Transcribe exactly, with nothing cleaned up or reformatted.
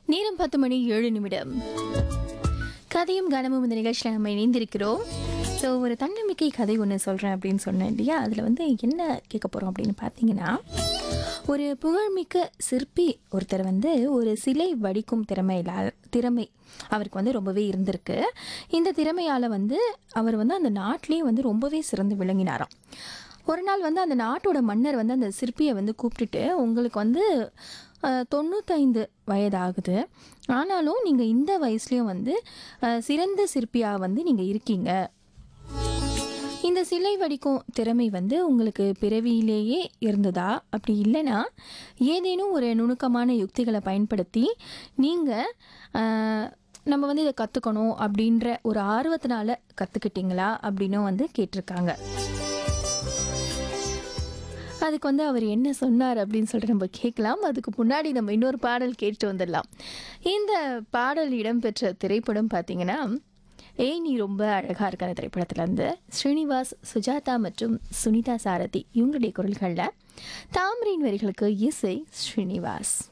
நேரம் பத்து மணி ஏழு நிமிடம். கதையும் கனமும் இந்த நிகழ்ச்சியில் நம்ம இணைந்திருக்கிறோம். ஸோ ஒரு தன்னம்பிக்கை கதை ஒன்று சொல்கிறேன் அப்படின்னு சொன்னேன் இல்லையா? அதில் வந்து என்ன கேட்க போகிறோம் அப்படின்னு பார்த்தீங்கன்னா, ஒரு புகழ்மிக்க சிற்பி ஒருத்தர் வந்து ஒரு சிலை வடிக்கும் திறமையிலால் திறமை அவருக்கு வந்து ரொம்பவே இருந்திருக்கு. இந்த திறமையால் வந்து அவர் வந்து அந்த நாட்டிலேயே வந்து ரொம்பவே சிறந்து விளங்கினாராம். ஒரு நாள் வந்து அந்த நாட்டோட மன்னர் வந்து அந்த சிற்பியை வந்து கூப்பிட்டுட்டு, உங்களுக்கு வந்து அஹ், தொண்ணூத்தைந்து வயதாகுது, ஆனாலும் நீங்கள் இந்த வயசுலேயும் வந்து அஹ், சிறந்த சிற்பியாக வந்து நீங்கள் இருக்கீங்க. இந்த சிலை வடிக்கும் திறமை வந்து உங்களுக்கு பிறவியிலேயே இருந்ததா? அப்படி இல்லைன்னா ஏதேனும் ஒரு நுணுக்கமான யுக்திகளை பயன்படுத்தி நீங்கள் நம்ம வந்து இதை கற்றுக்கணும் அப்படின்ற ஒரு ஆர்வத்தினால கற்றுக்கிட்டீங்களா அப்படின்னும் வந்து கேட்டிருக்காங்க. அதுக்கு வந்து அவர் என்ன சொன்னார் அப்படின்னு சொல்லிட்டு நம்ம கேட்கலாம். அதுக்கு முன்னாடி நம்ம இன்னொரு பாடல் கேட்டு வந்துடலாம். இந்த பாடல் இடம்பெற்ற திரைப்படம் பார்த்தீங்கன்னா, ஏய் நீ ரொம்ப அழகாக இருக்க அந்த திரைப்படத்துலேருந்து ஸ்ரீனிவாஸ், சுஜாதா மற்றும் சுனிதா சாரதி இவங்களுடைய குரல்களில் தாமரையின் வரிகளுக்கு இசை ஸ்ரீனிவாஸ்.